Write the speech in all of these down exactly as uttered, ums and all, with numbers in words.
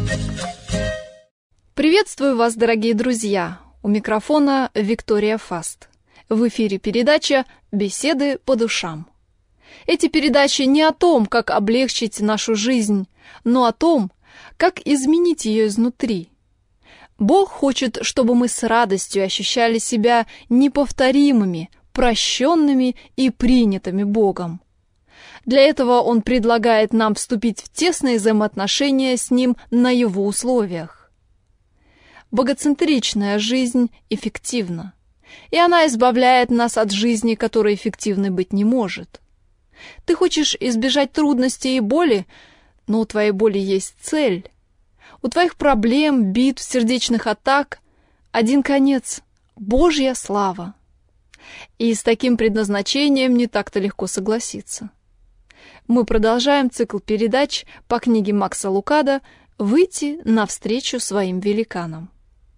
Приветствую вас, дорогие друзья! У микрофона Виктория Фаст. В эфире передача «Беседы по душам». Эти передачи не о том, как облегчить нашу жизнь, но о том, как изменить ее изнутри. Бог хочет, чтобы мы с радостью ощущали себя неповторимыми, прощенными и принятыми Богом. Для этого Он предлагает нам вступить в тесные взаимоотношения с Ним на Его условиях. Богоцентричная жизнь эффективна, и она избавляет нас от жизни, которая эффективной быть не может. Ты хочешь избежать трудностей и боли, но у твоей боли есть цель. У твоих проблем, битв, сердечных атак один конец — Божья слава. И с таким предназначением не так-то легко согласиться. Мы продолжаем цикл передач по книге Макса Лукада «Выйти навстречу своим великанам».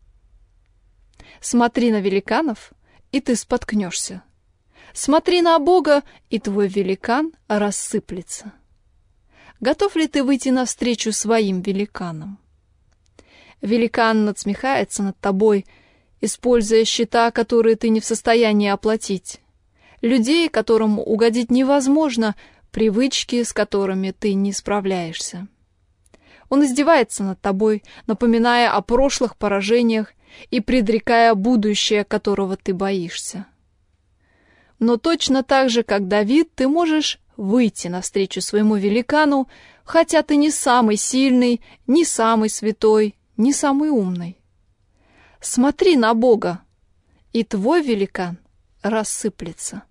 Смотри на великанов, и ты споткнешься. Смотри на Бога, и твой великан рассыплется. Готов ли ты выйти навстречу своим великанам? Великан надсмехается над тобой, используя счета, которые ты не в состоянии оплатить, людей, которым угодить невозможно, привычки, с которыми ты не справляешься. Он издевается над тобой, напоминая о прошлых поражениях и предрекая будущее, которого ты боишься. Но точно так же, как Давид, ты можешь выйти навстречу своему великану, хотя ты не самый сильный, не самый святой, не самый умный. Смотри на Бога, и твой великан рассыплется.